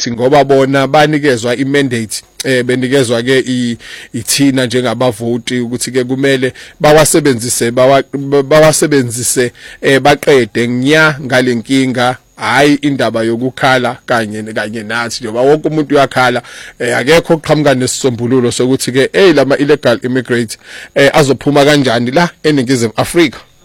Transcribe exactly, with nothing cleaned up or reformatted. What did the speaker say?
ukuthi ngoba bona banikezwa imandate eh benikezwa ke ithina njengabavoti ukuthi ke kumele bawasebenzise bawasebenzise eh baqede nya ngalenkinga hayi indaba yokukhala kanye kanye nathi njengoba wonke umuntu uyakhala akekho oqhamuka nesisombululo sokuthi ke hey lama illegal immigrants eh azophuma kanjani la eNingizimu Afrika.